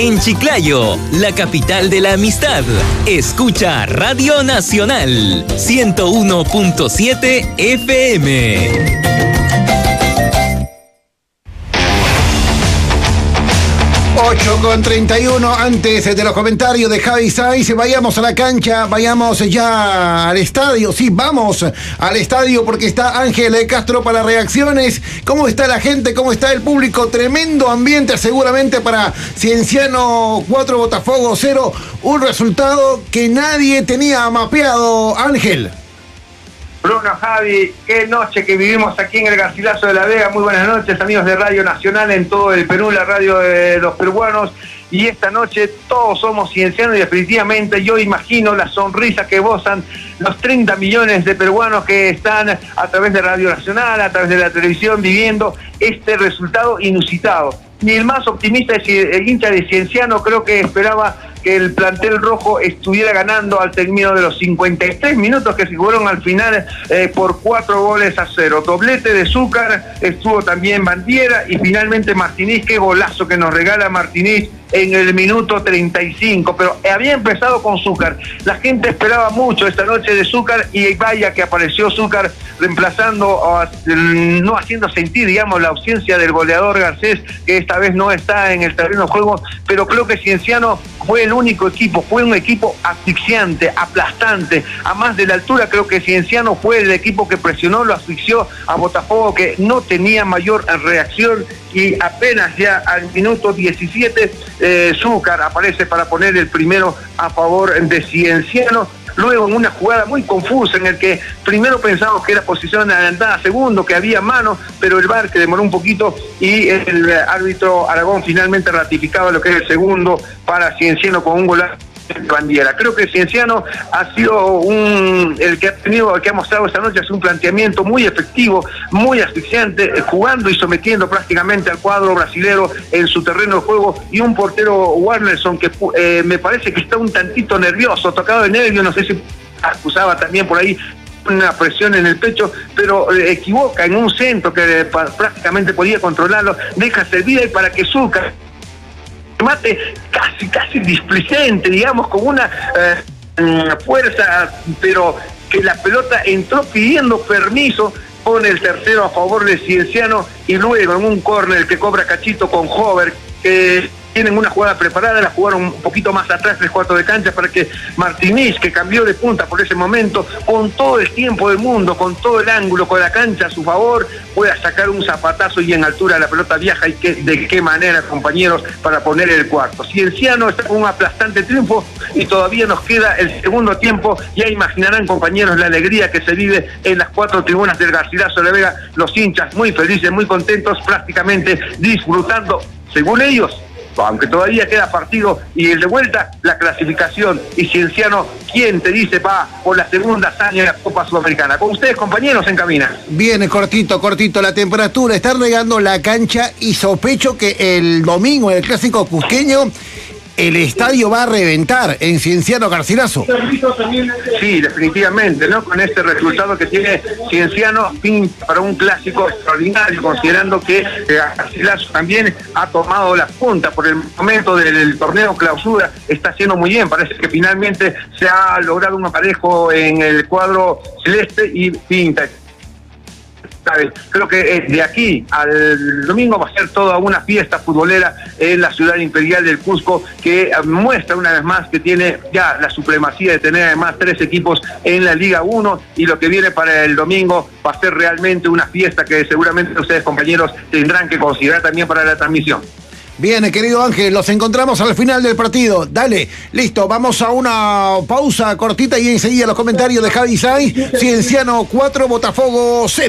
En Chiclayo, la capital de la amistad. Escucha Radio Nacional 101.7 FM. 8:31, antes de los comentarios de Javi Saiz, vayamos a la cancha, vayamos ya al estadio. Sí, vamos al estadio porque está Ángel Castro para reacciones. ¿Cómo está la gente? ¿Cómo está el público? Tremendo ambiente seguramente para Cienciano 4, Botafogo 0. Un resultado que nadie tenía mapeado, Ángel. Bruno, Javi, qué noche que vivimos aquí en el Garcilaso de la Vega. Muy buenas noches, amigos de Radio Nacional en todo el Perú, la radio de los peruanos. Y esta noche todos somos ciencianos y definitivamente yo imagino la sonrisa que gozan los 30 millones de peruanos que están a través de Radio Nacional, a través de la televisión, viviendo este resultado inusitado. Ni el más optimista, el hincha de Cienciano, creo que esperaba que el plantel rojo estuviera ganando al término de los 53 minutos que se jugaron al final por 4-0. Doblete de Zúcar, estuvo también Bandiera y finalmente Martínez. Qué golazo que nos regala Martínez en el minuto 35, pero había empezado con Zúcar. La gente esperaba mucho esta noche de Zúcar y vaya que apareció Zúcar reemplazando, no haciendo sentir, digamos, la ausencia del goleador Garcés, que esta vez no está en el terreno de juego, pero creo que Cienciano fue el único equipo, fue un equipo asfixiante, aplastante, a más de la altura. Creo que Cienciano fue el equipo que presionó, lo asfixió a Botafogo, que no tenía mayor reacción, y apenas ya al minuto 17 Zúcar aparece para poner el primero a favor de Cienciano. Luego en una jugada muy confusa en el que primero pensamos que era posición adelantada, segundo que había mano, pero el VAR que demoró un poquito y el árbitro Aragón finalmente ratificaba lo que es el segundo para Cienciano con un golazo de Bandiera. Creo que Cienciano ha sido el que ha mostrado esta noche, es un planteamiento muy efectivo, muy asfixiante, jugando y sometiendo prácticamente al cuadro brasilero en su terreno de juego, y un portero Warnerson que me parece que está un tantito nervioso, tocado de nervio, no sé si acusaba también por ahí una presión en el pecho, pero equivoca en un centro que prácticamente podía controlarlo, deja servida y para que Zúcar mate casi displicente, digamos, con una fuerza, pero que la pelota entró pidiendo permiso, pone el tercero a favor de Cienciano, y luego en un córner que cobra Cachito con Hover, que tienen una jugada preparada, la jugaron un poquito más atrás, 3/4 de cancha, para que Martínez, que cambió de punta por ese momento, con todo el tiempo del mundo, con todo el ángulo, con la cancha a su favor, pueda sacar un zapatazo y en altura la pelota viaja, y de qué manera, compañeros, para poner el cuarto. Cienciano está con un aplastante triunfo y todavía nos queda el segundo tiempo. Ya imaginarán, compañeros, la alegría que se vive en las 4 tribunas del Garcilaso de la Vega, los hinchas muy felices, muy contentos, prácticamente disfrutando, según ellos, aunque todavía queda partido y el de vuelta, la clasificación. Y Cienciano, ¿quién te dice va por la segunda hazaña de la Copa Sudamericana? Con ustedes, compañeros, en cabina. Viene cortito la temperatura, está regando la cancha, y sospecho que el domingo en el clásico cusqueño el estadio va a reventar en Cienciano Garcilaso. Sí, definitivamente, ¿no? Con este resultado que tiene Cienciano, para un clásico extraordinario, considerando que Garcilaso también ha tomado la punta por el momento del torneo clausura, está haciendo muy bien. Parece que finalmente se ha logrado un aparejo en el cuadro celeste y pinta. Creo que de aquí al domingo va a ser toda una fiesta futbolera en la ciudad imperial del Cusco, que muestra una vez más que tiene ya la supremacía de tener además 3 equipos en la Liga 1, y lo que viene para el domingo va a ser realmente una fiesta que seguramente ustedes, compañeros, tendrán que considerar también para la transmisión. Bien, querido Ángel, los encontramos al final del partido. Dale, listo, vamos a una pausa cortita y enseguida los comentarios de Javi Saiz. Cienciano 4, Botafogo 0.